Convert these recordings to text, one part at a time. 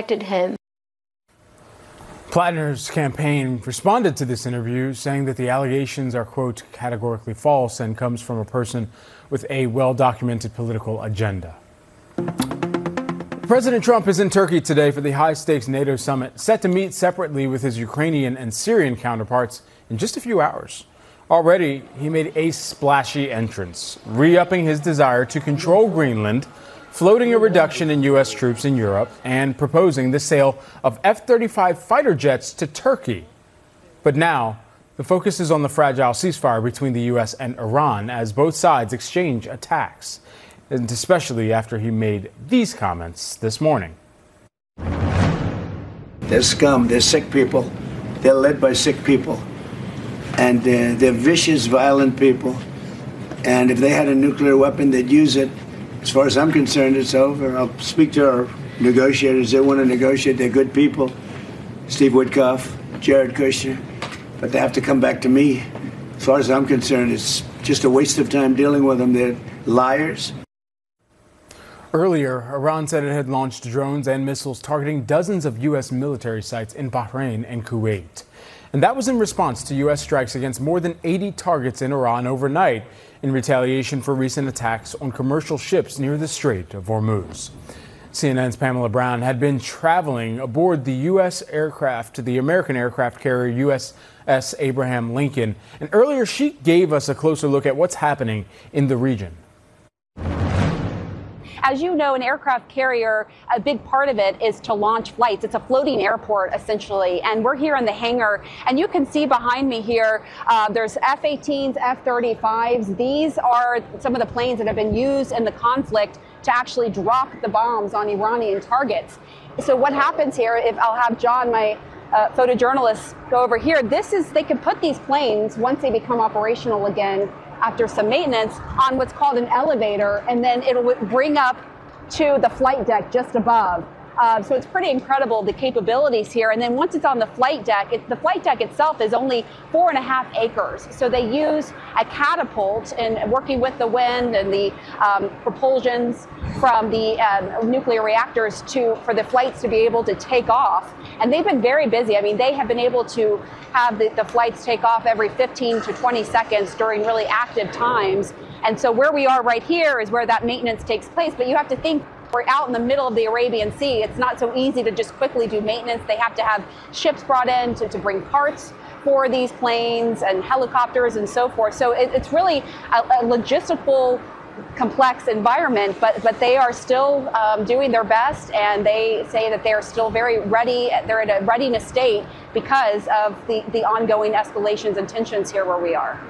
protected him. Plattner's campaign responded to this interview, saying that the allegations are, quote, categorically false and comes from a person with a well-documented political agenda. President Trump is in Turkey today for the high-stakes NATO summit, set to meet separately with his Ukrainian and Syrian counterparts in just a few hours. Already, he made a splashy entrance, re-upping his desire to control Greenland, floating a reduction in U.S. troops in Europe, and proposing the sale of F-35 fighter jets to Turkey. But now, the focus is on the fragile ceasefire between the U.S. and Iran as both sides exchange attacks, and especially after he made these comments this morning. They're scum. They're sick people. They're led by sick people. And they're vicious, violent people. And if they had a nuclear weapon, they'd use it. As far as I'm concerned, it's over. I'll speak to our negotiators. They want to negotiate. They're good people. Steve Witkoff, Jared Kushner. But they have to come back to me. As far as I'm concerned, it's just a waste of time dealing with them. They're liars. Earlier, Iran said it had launched drones and missiles targeting dozens of U.S. military sites in Bahrain and Kuwait. And that was in response to U.S. strikes against more than 80 targets in Iran overnight in retaliation for recent attacks on commercial ships near the Strait of Hormuz. CNN's Pamela Brown had been traveling aboard the U.S. aircraft, the American aircraft carrier USS Abraham Lincoln. And earlier, she gave us a closer look at what's happening in the region. As you know, an aircraft carrier, a big part of it is to launch flights. It's a floating airport, essentially. And we're here in the hangar. And you can see behind me here, there's F-18s, F-35s. These are some of the planes that have been used in the conflict to actually drop the bombs on Iranian targets. So what happens here, if I'll have John, my photojournalist, go over here, they can put these planes, once they become operational again, after some maintenance, on what's called an elevator, and then it'll bring up to the flight deck just above. So it's pretty incredible, the capabilities here. And then once it's on the flight deck itself is only 4.5 acres. So they use a catapult and working with the wind and the propulsions from the nuclear reactors for the flights to be able to take off. And they've been very busy. I mean, they have been able to have the flights take off every 15 to 20 seconds during really active times. And so where we are right here is where that maintenance takes place. But you have to think, we're out in the middle of the Arabian Sea. It's not so easy to just quickly do maintenance. They have to have ships brought in to bring parts for these planes and helicopters and so forth. So it's really a logistical, complex environment, but they are still doing their best, and they say that they're still very ready. They're in a readiness state because of the ongoing escalations and tensions here where we are.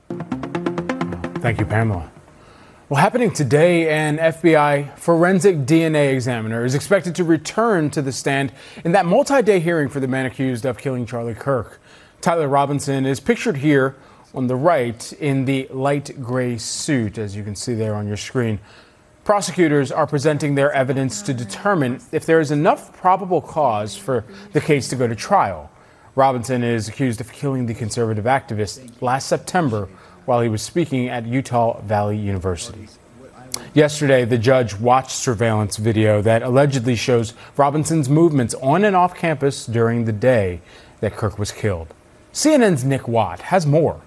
Thank you, Pamela. Well, happening today, an FBI forensic DNA examiner is expected to return to the stand in that multi-day hearing for the man accused of killing Charlie Kirk. Tyler Robinson is pictured here on the right in the light gray suit, as you can see there on your screen. Prosecutors are presenting their evidence to determine if there is enough probable cause for the case to go to trial. Robinson is accused of killing the conservative activist last September while he was speaking at Utah Valley University. Yesterday, the judge watched surveillance video that allegedly shows Robinson's movements on and off campus during the day that Kirk was killed. CNN's Nick Watt has more.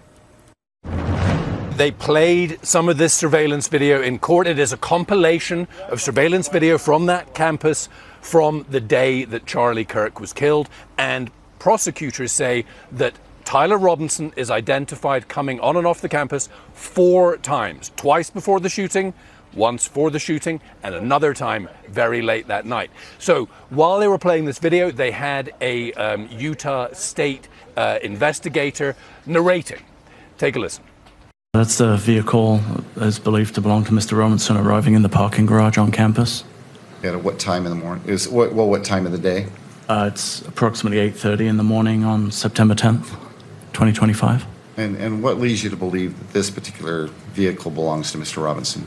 They played some of this surveillance video in court. It is a compilation of surveillance video from that campus from the day that Charlie Kirk was killed. And prosecutors say that Tyler Robinson is identified coming on and off the campus 4 times, twice before the shooting, once for the shooting, and another time very late that night. So while they were playing this video, they had a Utah State investigator narrating. Take a listen. That's the vehicle is believed to belong to Mr. Robinson arriving in the parking garage on campus. At what time in the morning? What time of the day? It's approximately 8:30 in the morning on September 10th, 2025. And what leads you to believe that this particular vehicle belongs to Mr. Robinson?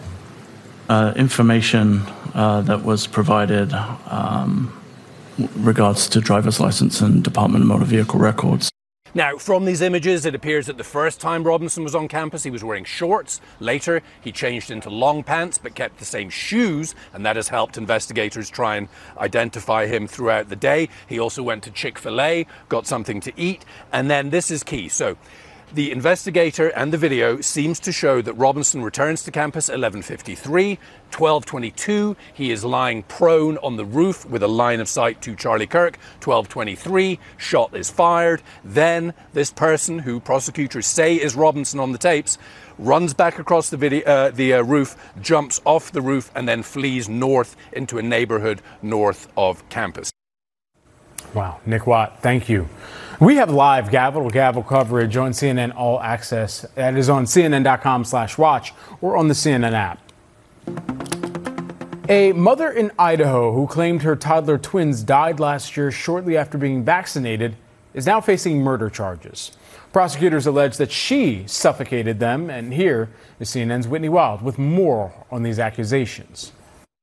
Information that was provided regards to driver's license and Department of Motor Vehicle records. Now, from these images, it appears that the first time Robinson was on campus, he was wearing shorts. Later, he changed into long pants, but kept the same shoes, and that has helped investigators try and identify him throughout the day. He also went to Chick-fil-A, got something to eat, and then this is key. So, the investigator and the video seems to show that Robinson returns to campus at 11:53, 12:22. He is lying prone on the roof with a line of sight to Charlie Kirk. 12:23, shot is fired. Then this person, who prosecutors say is Robinson on the tapes, runs back across the roof, jumps off the roof, and then flees north into a neighborhood north of campus. Wow, Nick Watt, thank you. We have live gavel-to-gavel coverage on CNN All Access. That is on CNN.com/watch or on the CNN app. A mother in Idaho who claimed her toddler twins died last year shortly after being vaccinated is now facing murder charges. Prosecutors allege that she suffocated them, and here is CNN's Whitney Wild with more on these accusations.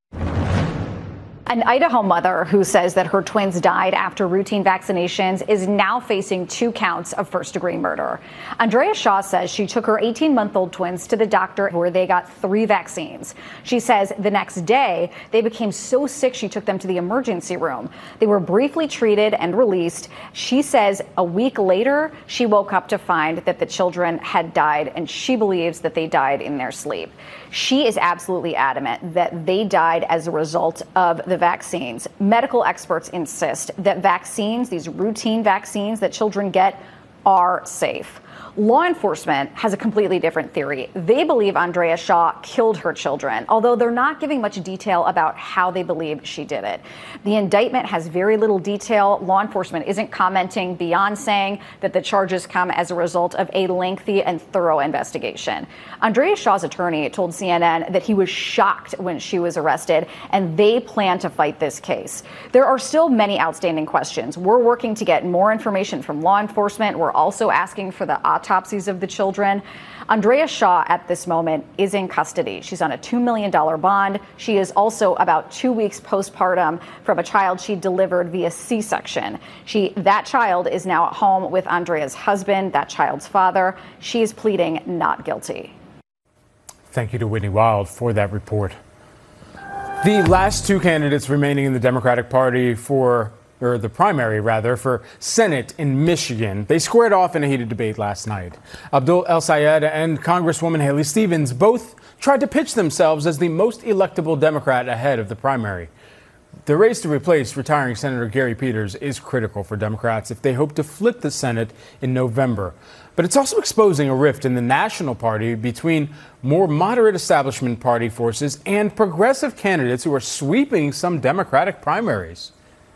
An Idaho mother who says that her twins died after routine vaccinations is now facing 2 counts of first-degree murder. Andrea Shaw says she took her 18-month-old twins to the doctor where they got 3 vaccines. She says the next day they became so sick she took them to the emergency room. They were briefly treated and released. She says a week later she woke up to find that the children had died, and she believes that they died in their sleep. She is absolutely adamant that they died as a result of the vaccines. Medical experts insist that vaccines, these routine vaccines that children get, are safe. Law enforcement has a completely different theory. They believe Andrea Shaw killed her children, although they're not giving much detail about how they believe she did it. The indictment has very little detail. Law enforcement isn't commenting beyond saying that the charges come as a result of a lengthy and thorough investigation. Andrea Shaw's attorney told CNN that he was shocked when she was arrested, and they plan to fight this case. There are still many outstanding questions. We're working to get more information from law enforcement. We're also asking for the autopsies of the children. Andrea Shaw at this moment is in custody. She's on a $2 million bond. She is also about 2 weeks postpartum from a child she delivered via C-section. That child is now at home with Andrea's husband, that child's father. She is pleading not guilty. Thank you to Whitney Wild for that report. The last 2 candidates remaining in the Democratic Party the primary for Senate in Michigan. They squared off in a heated debate last night. Abdul El-Sayed and Congresswoman Haley Stevens both tried to pitch themselves as the most electable Democrat ahead of the primary. The race to replace retiring Senator Gary Peters is critical for Democrats if they hope to flip the Senate in November. But it's also exposing a rift in the national party between more moderate establishment party forces and progressive candidates who are sweeping some Democratic primaries.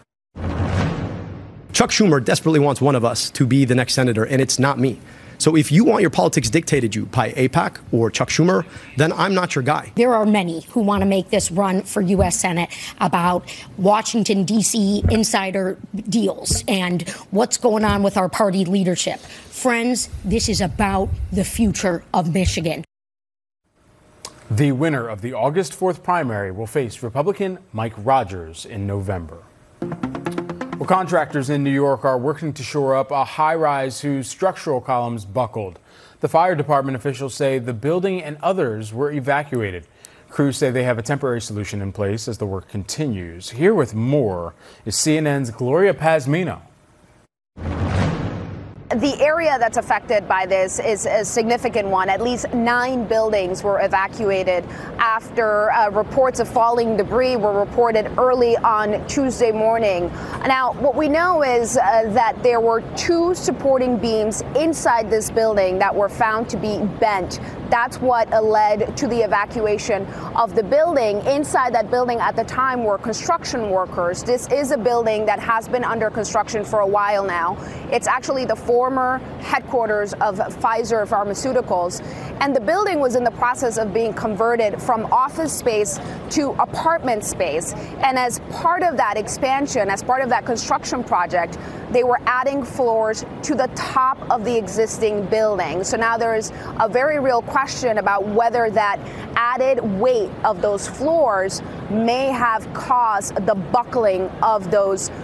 Chuck Schumer desperately wants one of us to be the next senator, and it's not me. So if you want your politics dictated you by AIPAC or Chuck Schumer, then I'm not your guy. There are many who want to make this run for U.S. Senate about Washington, D.C. insider deals and what's going on with our party leadership. Friends, this is about the future of Michigan. The winner of the August 4th primary will face Republican Mike Rogers in November. Well, contractors in New York are working to shore up a high-rise whose structural columns buckled. The fire department officials say the building and others were evacuated. Crews say they have a temporary solution in place as the work continues. Here with more is CNN's Gloria Pazmino. The area that's affected by this is a significant one. At least 9 buildings were evacuated after reports of falling debris were reported early on Tuesday morning. Now, what we know is that there were 2 supporting beams inside this building that were found to be bent. That's what led to the evacuation of the building. Inside that building at the time were construction workers. This is a building that has been under construction for a while now. It's actually the former headquarters of Pfizer Pharmaceuticals. And the building was in the process of being converted from office space to apartment space. And as part of that expansion, as part of that construction project, they were adding floors to the top of the existing building. So now there is a very real question about whether that added weight of those floors may have caused the buckling of those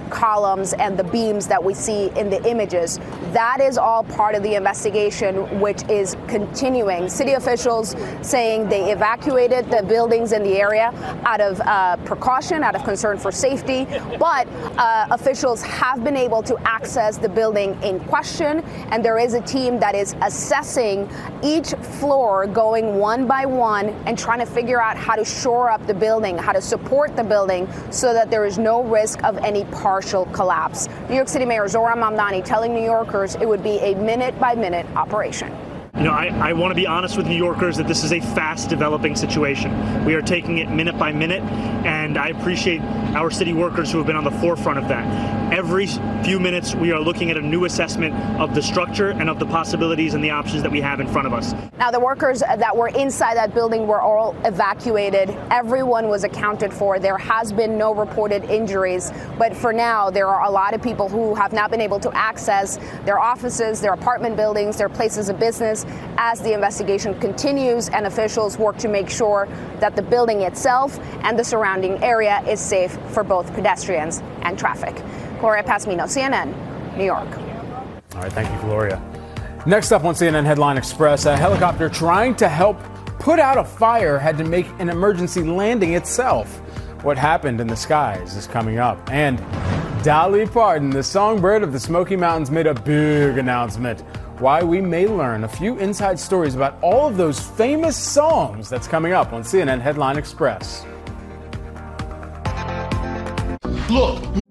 columns and the beams that we see in the images. That is all part of the investigation, which is continuing. City officials saying they evacuated the buildings in the area out of precaution, out of concern for safety, but officials have been able to access the building in question, and there is a team that is assessing each floor, going one by one and trying to figure out how to shore up the building, how to support the building so that there is no risk of any partial collapse. New York City Mayor Zohran Mamdani telling New Yorkers it would be a minute-by-minute operation. You know, I want to be honest with New Yorkers that this is a fast developing situation. We are taking it minute by minute, and I appreciate our city workers who have been on the forefront of that. Every few minutes, we are looking at a new assessment of the structure and of the possibilities and the options that we have in front of us. Now, the workers that were inside that building were all evacuated. Everyone was accounted for. There has been no reported injuries, but for now, there are a lot of people who have not been able to access their offices, their apartment buildings, their places of business as the investigation continues and officials work to make sure that the building itself and the surrounding area is safe for both pedestrians and traffic. Gloria Pasmino, CNN, New York. All right, thank you, Gloria. Next up on CNN Headline Express, a helicopter trying to help put out a fire had to make an emergency landing itself. What happened in the skies is coming up. And Dolly Parton, the songbird of the Smoky Mountains, made a big announcement. Why we may learn a few inside stories about all of those famous songs. That's coming up on CNN Headline Express. Look,